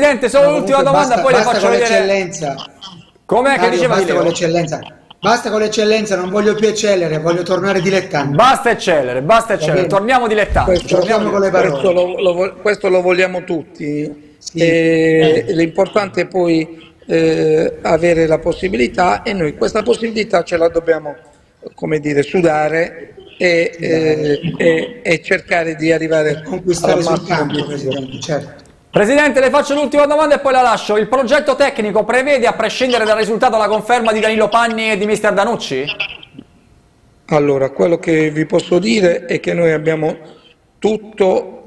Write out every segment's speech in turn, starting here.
Presidente, solo l'ultima domanda, poi le faccio vedere. L'eccellenza. Com'è che diceva basta con l'eccellenza. Basta con l'eccellenza, non voglio più eccellere, voglio tornare dilettante. Basta eccellere, torniamo dilettanti. Torniamo con le parole. Questo lo vogliamo tutti. Sì. L'importante è poi avere la possibilità, e noi questa possibilità ce la dobbiamo, come dire, sudare e cercare di arrivare a conquistare al sul campo, massimo. Presidente, certo. Presidente, le faccio l'ultima domanda e poi la lascio. Il progetto tecnico prevede, a prescindere dal risultato, la conferma di Danilo Panni e di mister Danucci? Allora, quello che vi posso dire è che noi abbiamo tutto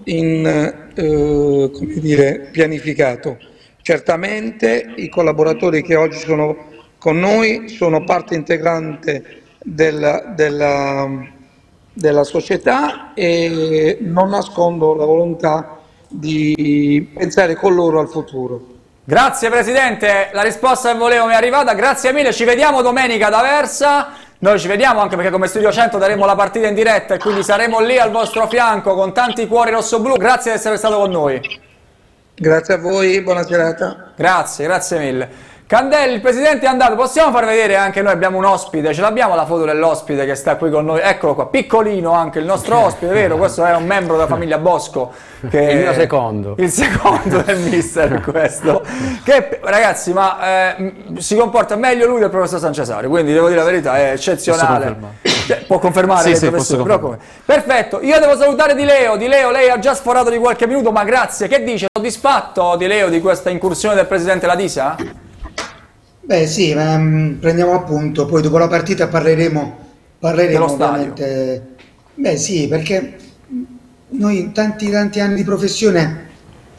come dire, pianificato. Certamente i collaboratori che oggi sono con noi sono parte integrante della società, e non nascondo la volontà di pensare con loro al futuro. Grazie Presidente, la risposta che volevo mi è arrivata, grazie mille, ci vediamo domenica ad Aversa, noi ci vediamo anche perché come Studio 100 daremo la partita in diretta e quindi saremo lì al vostro fianco con tanti cuori rossoblu, grazie di essere stato con noi. Grazie a voi, buona serata. Grazie mille. Candelli, il Presidente è andato, possiamo far vedere anche noi, abbiamo un ospite, ce l'abbiamo la foto dell'ospite che sta qui con noi, eccolo qua, piccolino anche il nostro ospite, vero? Questo è un membro della famiglia Bosco. Che il mio secondo. Il secondo del mister questo. Che ragazzi, ma si comporta meglio lui del professor Sancesari, quindi devo dire la verità, è eccezionale. Può confermare? Sì, posso confermare. Perfetto, io devo salutare Di Leo, lei ha già sforato di qualche minuto, ma grazie, che dice? Soddisfatto Di Leo di questa incursione del Presidente Ladisa? Beh sì, prendiamo appunto, poi dopo la partita parleremo dello ovviamente. Beh sì, perché noi in tanti anni di professione,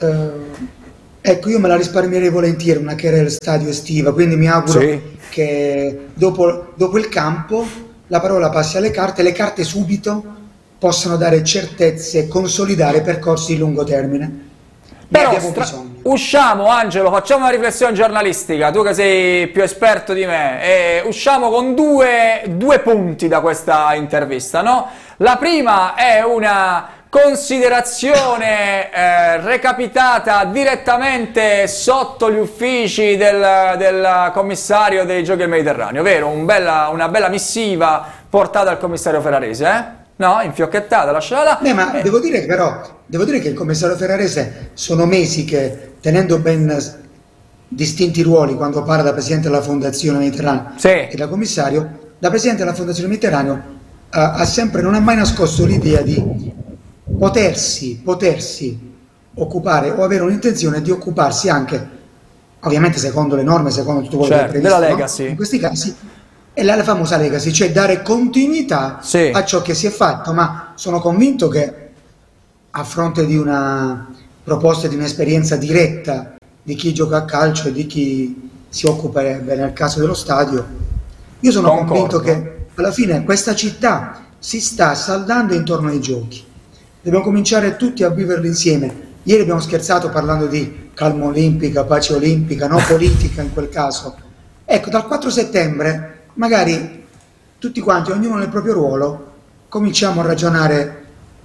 ecco, io me la risparmierei volentieri una carriera stadio estiva, quindi mi auguro che dopo il campo la parola passi alle carte, le carte subito possano dare certezze e consolidare percorsi di lungo termine. Però usciamo, Angelo, facciamo una riflessione giornalistica, tu che sei più esperto di me, e usciamo con due punti da questa intervista, no? La prima è una considerazione recapitata direttamente sotto gli uffici del commissario dei Giochi del Mediterraneo, vero? Una bella missiva portata al commissario Ferrarese, No, infiocchettata, lasciala là. Ma devo dire che il commissario Ferrarese sono mesi che, tenendo ben distinti ruoli quando parla da Presidente della Fondazione Mediterraneo e da Commissario, da Presidente della Fondazione Mediterraneo non ha mai nascosto l'idea di potersi occupare o avere un'intenzione di occuparsi anche, ovviamente secondo le norme, secondo tutto quello che è previsto, della legacy, no? In questi casi è la famosa legacy, cioè dare continuità a ciò che si è fatto, ma sono convinto che a fronte di una proposta di un'esperienza diretta di chi gioca a calcio e di chi si occupa nel caso dello stadio, io sono convinto che alla fine questa città si sta saldando intorno ai giochi. Dobbiamo cominciare tutti a viverli insieme. Ieri abbiamo scherzato parlando di calma olimpica, pace olimpica, no politica in quel caso. Ecco, dal 4 settembre magari tutti quanti, ognuno nel proprio ruolo, cominciamo a ragionare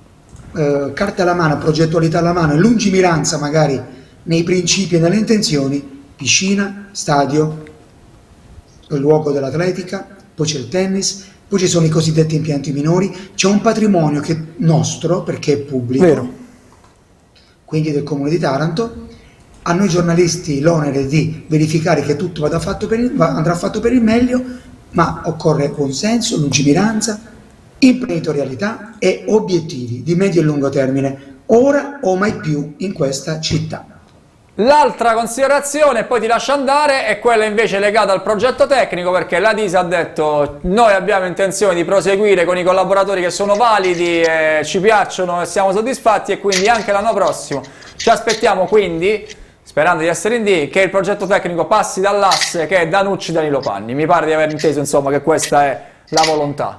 carta alla mano, progettualità alla mano e lungimiranza magari nei principi e nelle intenzioni, piscina, stadio, il luogo dell'atletica, poi c'è il tennis, poi ci sono i cosiddetti impianti minori, c'è un patrimonio che è nostro perché è pubblico, quindi del Comune di Taranto. A noi giornalisti l'onere di verificare che tutto andrà fatto per il meglio, ma occorre buonsenso, lungimiranza, imprenditorialità e obiettivi di medio e lungo termine, ora o mai più in questa città. L'altra considerazione, e poi ti lascio andare, è quella invece legata al progetto tecnico, perché la DISA ha detto noi abbiamo intenzione di proseguire con i collaboratori che sono validi, ci piacciono e siamo soddisfatti, e quindi anche l'anno prossimo ci aspettiamo, quindi sperando di essere in D, che il progetto tecnico passi dall'asse che è Danucci Danilo Panni. Mi pare di aver inteso insomma che questa è la volontà.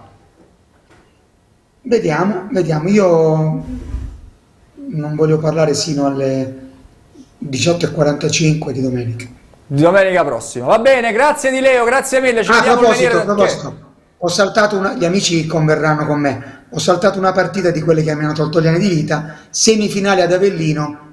Vediamo, io non voglio parlare sino alle 18:45 di domenica. Di domenica prossima. Va bene, grazie Di Leo, grazie mille. Ci vediamo a proposito, ho saltato gli amici converranno con me, ho saltato una partita di quelle che mi hanno tolto gli anni di vita, semifinale ad Avellino,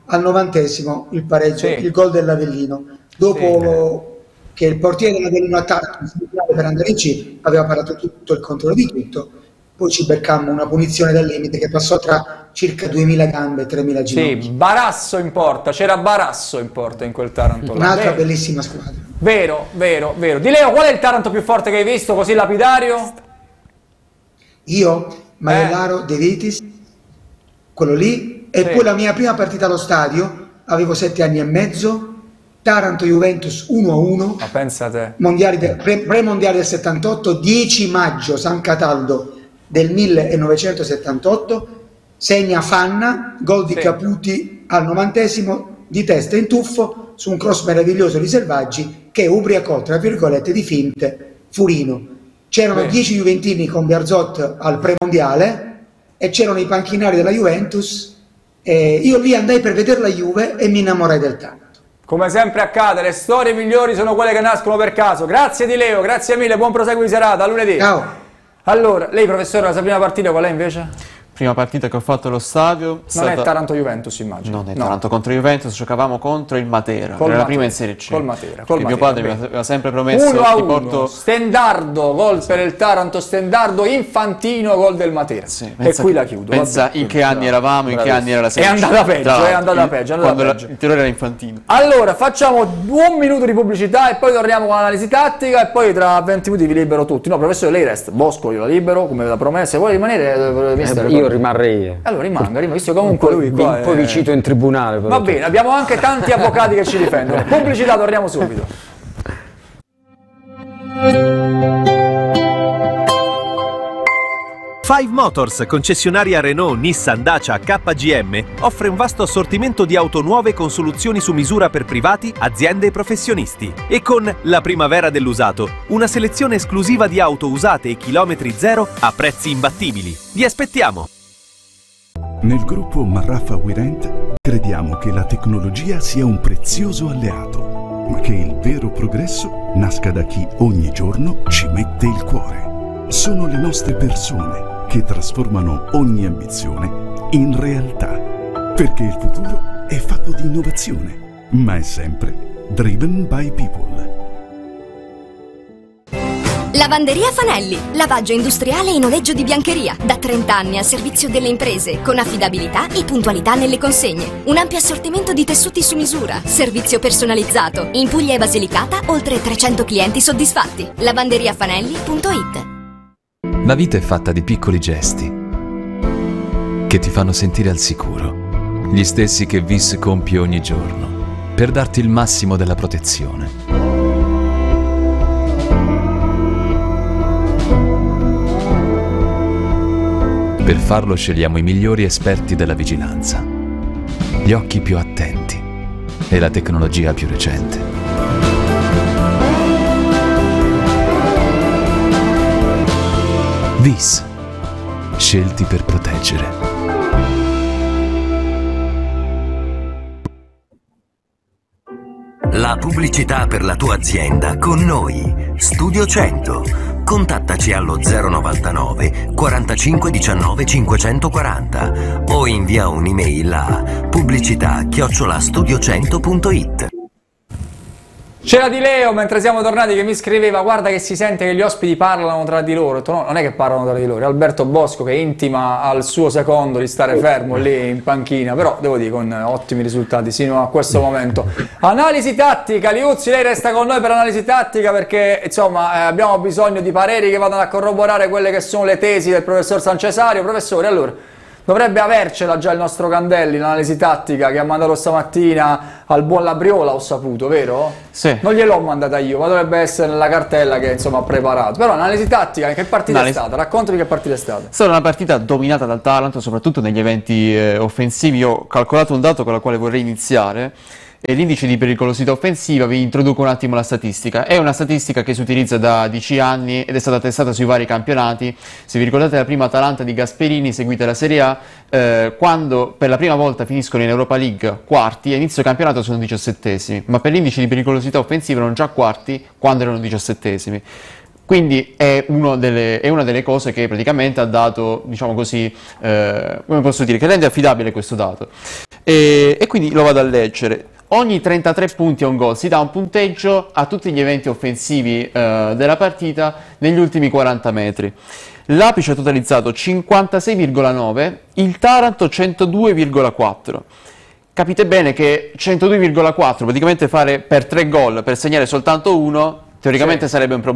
al 90esimo il pareggio, il gol dell'Avellino. Dopo che il portiere dell'Avellino attacca per andare in C, aveva parato tutto il controllo di tutto. Poi ci beccammo una punizione dal limite che passò tra circa 2000 gambe e 3000 ginocchia. Sì, Barasso in porta, c'era Barasso in porta in quel Taranto. Un'altra bellissima squadra. Vero. Di Leo, qual è il Taranto più forte che hai visto, così lapidario? Io, Maiellaro, De Vitis, quello lì, e poi la mia prima partita allo stadio, avevo 7 anni e mezzo, Taranto-Juventus 1-1, ma pensa te. Pre-mondiale del 78, 10 maggio, San Cataldo del 1978, segna Fanna, gol di Caputi al 90esimo, di testa in tuffo su un cross meraviglioso di Selvaggi che ubriacò, tra virgolette, di finte Furino. C'erano 10 juventini con Bearzot al premondiale e c'erano i panchinari della Juventus, e io lì andai per vedere la Juve e mi innamorai del Taranto. Come sempre accade, le storie migliori sono quelle che nascono per caso. Grazie Di Leo, grazie mille, buon proseguo di serata, a lunedì. Ciao. Allora, lei professore, la sua prima partita qual è invece? Prima partita che ho fatto allo stadio non è Taranto-Juventus, immagino. Non è Taranto contro Juventus, giocavamo contro il Matera, era la prima in Serie C. Col Matera. Mio padre mi aveva sempre promesso 1-1, Stendardo, gol per il Taranto, Stendardo, Infantino, gol del Matera. Sì, e qui la chiudo. Pensa in che anni eravamo, in che anni era la Serie C. È andata peggio, quando il titolare era Infantino. Allora, facciamo un minuto di pubblicità e poi torniamo con l'analisi tattica e poi tra 20 minuti vi libero tutti. No, professore, lei resta. Bosco io la libero, come aveva promesso. Vuole rimanere? Io rimarrei. Allora rimanga, visto comunque lui qua poi vi cito in tribunale. Va bene, abbiamo anche tanti avvocati che ci difendono. Pubblicità, torniamo subito. Five Motors, concessionaria Renault, Nissan, Dacia, KGM, offre un vasto assortimento di auto nuove con soluzioni su misura per privati, aziende e professionisti. E con la primavera dell'usato, una selezione esclusiva di auto usate e chilometri zero a prezzi imbattibili. Vi aspettiamo! Nel gruppo Marraffa Wirent crediamo che la tecnologia sia un prezioso alleato, ma che il vero progresso nasca da chi ogni giorno ci mette il cuore. Sono le nostre persone che trasformano ogni ambizione in realtà, perché il futuro è fatto di innovazione, ma è sempre driven by people. Lavanderia Fanelli, lavaggio industriale e noleggio di biancheria, da 30 anni al servizio delle imprese, con affidabilità e puntualità nelle consegne. Un ampio assortimento di tessuti su misura, servizio personalizzato. In Puglia e Basilicata, oltre 300 clienti soddisfatti. lavanderiafanelli.it. La vita è fatta di piccoli gesti che ti fanno sentire al sicuro, gli stessi che VIS compie ogni giorno, per darti il massimo della protezione. Per farlo scegliamo i migliori esperti della vigilanza, gli occhi più attenti e la tecnologia più recente. VIS, scelti per proteggere. La pubblicità per la tua azienda con noi. Studio 100. Contattaci allo 099 45 19 540 o invia un'email a pubblicità@studio100.it. C'era Di Leo mentre siamo tornati che mi scriveva: guarda che si sente che gli ospiti parlano tra di loro. Ho detto, no, non è che parlano tra di loro, è Alberto Bosco che intima al suo secondo di stare fermo lì in panchina, però devo dire con ottimi risultati sino a questo momento. Analisi tattica, Liuzzi, lei resta con noi per analisi tattica perché insomma abbiamo bisogno di pareri che vadano a corroborare quelle che sono le tesi del professor Sancesario. Professore, allora dovrebbe avercela già il nostro Candelli, l'analisi tattica che ha mandato stamattina al buon Labriola, ho saputo, vero? Sì. Non gliel'ho mandata io, ma dovrebbe essere nella cartella che insomma ha preparato. Però l'analisi tattica, che partita è stata? Raccontami che partita è stata. È stata una partita dominata dal Taranto, soprattutto negli eventi offensivi. Io ho calcolato un dato con il quale vorrei iniziare. E l'indice di pericolosità offensiva, vi introduco un attimo la statistica. È una statistica che si utilizza da 10 anni ed è stata testata sui vari campionati. Se vi ricordate la prima Atalanta di Gasperini, seguita la Serie A, quando per la prima volta finiscono in Europa League quarti, a inizio campionato sono 17esimi, ma per l'indice di pericolosità offensiva erano già quarti quando erano 17esimi. Quindi è una delle cose che praticamente ha dato, diciamo così, come posso dire, che rende affidabile questo dato. E quindi lo vado a leggere. Ogni 33 punti a un gol si dà un punteggio a tutti gli eventi offensivi della partita negli ultimi 40 metri. L'Apice ha totalizzato 56,9, il Taranto 102,4. Capite bene che 102,4, praticamente fare per 3 gol per segnare soltanto uno, teoricamente sarebbe un problema.